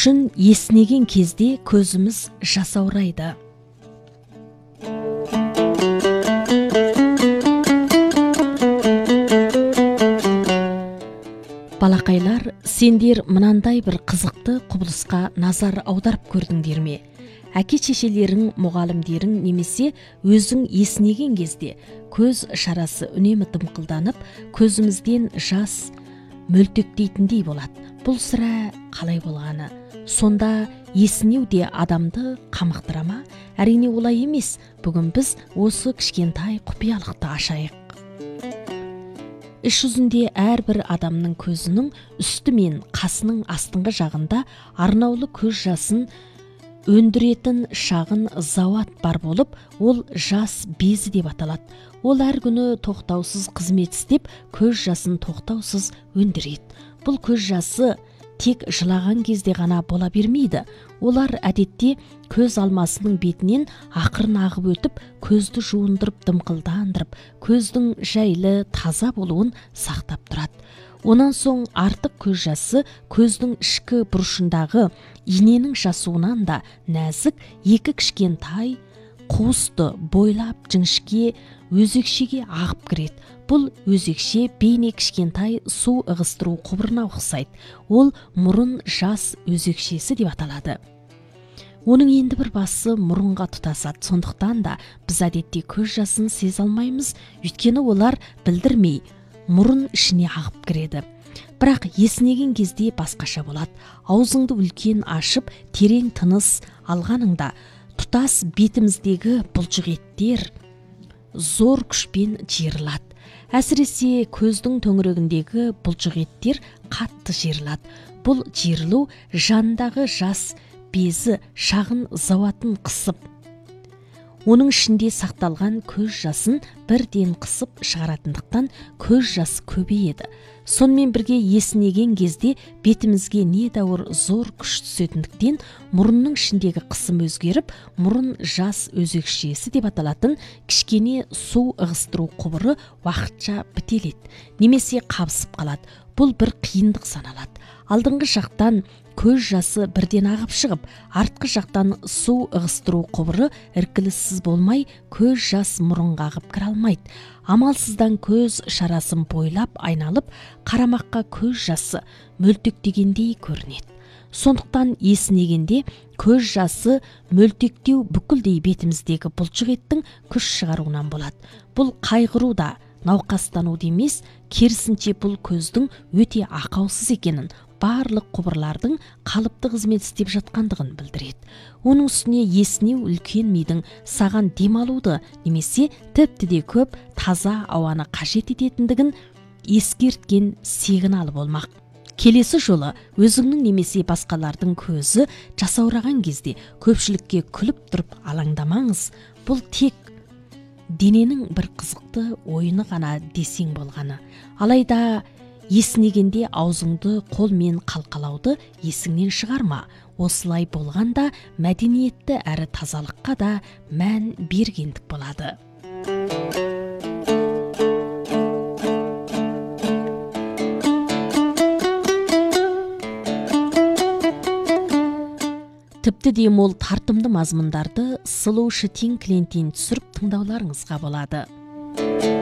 үшін есінеген кезде көзіміз жасаурайды. Балақайлар, сендер мынандай бір қызықты құбылысқа назар аударып көрдіңдер ме? Әке-шешелерің, мұғалімдерің немесе өзің есінеген кезде көз шарасы үнемі дымқылданып, көзімізден жас мөлтектейтіндей болады. Бұл сірә қалай болғаны? Сонда есінеу де адамды қамықтыра ма? Әрине олай емес. Бүгін біз осы кішкентай құпиялықты ашайық. Іш жүзінде әрбір адамның көзінің үсті мен қасының астыңғы жағында арнаулы көз жасын өндіретін шағын зауат бар болып, ол жас безі деп аталады. Ол әр күні тоқтаусыз қызмет істеп, көз жасын тоқтаусыз өндіреді. Бұл көз жасы тек жылаған кезде ғана бола бермейді. Олар әдетте көз алмасының бетінен ақырын ағып өтіп, көзді жуындырып, дымқылдандырып, көздің жайлы, таза болуын сақтап тұрады. Онан соң артық көз жасы көздің ішкі бұрышындағы иненің жасуынан да нәзік екі кішкентай қуысты бойлап жіңішке өзекшеге ағып кіреді. Бұл өзекше бейне кішкентай су ығыстыру құбырына ұқсайды. Ол мұрын жас өзекшесі деп аталады. Оның енді бір басы мұрынға тұтасады. Сондықтан да біз әдетте көз жасын сезе алмаймыз, өйткені олар білдірмей мұрын ішіне ағып кіреді. Бірақ есінеген кезде басқаша болады. Аузыңды үлкен ашып, терең тыныс алғаныңда тұтас бетіміздегі бұлшық еттер зор күшпен жиырылады. Әсіресе көздің төңірегіндегі бұлшық еттер қатты жиырылады. Бұл жиырылу жандағы жас безі шағын зауатын қысып, оның ішінде сақталған көз жасын бірден қысып шығаратындықтан көз жасы көбейеді. Сонымен бірге есінеген кезде бетімізге недәуір зор күш түсетіндіктен мұрынның ішіндегі қысым өзгеріп, мұрын жас өзекшесі деп аталатын кішкене су ығыстыру құбыры уақытша бітеледі, немесе қабысып қалады. Бұл бір қиындық саналады. Алдыңғы жақтан көз жасы бірден ағып шығып, артқы жақтан су ығыстыру құбыры іркіліссіз болмай, көз жас мұрынға ағып кіре алмайды. Амалсыздан көз шарасын бойлап айналып, қарамаққа көз жасы мөлтектегендей көрінеді. Сондықтан есінегенде көз жасы мөлтектеу бүкілдей бетіміздегі бұлшық еттің күш шығаруынан болады. Бұл қайғыру да, науқастануды емес, керісінше бұл көздің өте ақаусыз екенін, барлық құбырлардың қалыпты қызмет істеп жатқандығын білдіреді. Оның үстіне есінеу үлкен мидың саған демалуды немесе тіпті де көп таза ауаны қажет ететіндігін ескерткен сигналы болмақ. Келесі жолы өзіңнің немесе басқалардың көзі жасаураған кезде көпшілікке күліп тұрып алаңдамаңыз. Бұл тек дененің бір қызықты ойыны ғана десең болғаны. Алайда есінегенде аузыңды қолмен қалқалауды есіңнен шығарма. Осылай болғанда мәдениетті әрі тазалыққа да мән бергендік болады. Тіпті де мол тартымды мазмұндарды Сұлу Шытин Клентин түсіріп тыңдауларыңызға болады.